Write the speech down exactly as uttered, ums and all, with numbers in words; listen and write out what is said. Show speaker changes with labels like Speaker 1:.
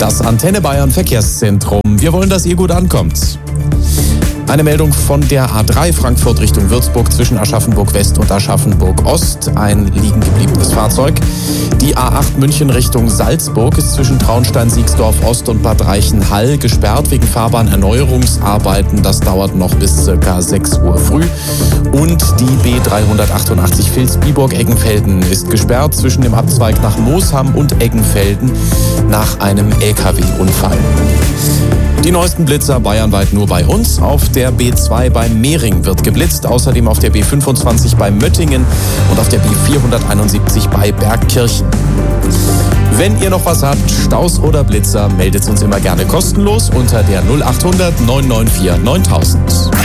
Speaker 1: Das Antenne Bayern Verkehrszentrum. Wir wollen, dass ihr gut ankommt. Eine Meldung von der A drei Frankfurt Richtung Würzburg zwischen Aschaffenburg West und Aschaffenburg Ost. Ein liegen gebliebenes Fahrzeug. Die A acht München Richtung Salzburg ist zwischen Traunstein, Siegsdorf Ost und Bad Reichenhall gesperrt wegen Fahrbahnerneuerungsarbeiten. Das dauert noch bis circa sechs Uhr früh. Und die B dreihundertachtundachtzig Vilsbiburg-Eggenfelden ist gesperrt zwischen dem Abzweig nach Moosham und Eggenfelden nach einem L K W-Unfall. Die neuesten Blitzer bayernweit nur bei uns. Auf der B zwei bei Mehring wird geblitzt, außerdem auf der B fünfundzwanzig bei Möttingen und auf der B vierhunderteinundsiebzig bei Bergkirchen. Wenn ihr noch was habt, Staus oder Blitzer, meldet uns immer gerne kostenlos unter der null achthundert neun neun vier neuntausend.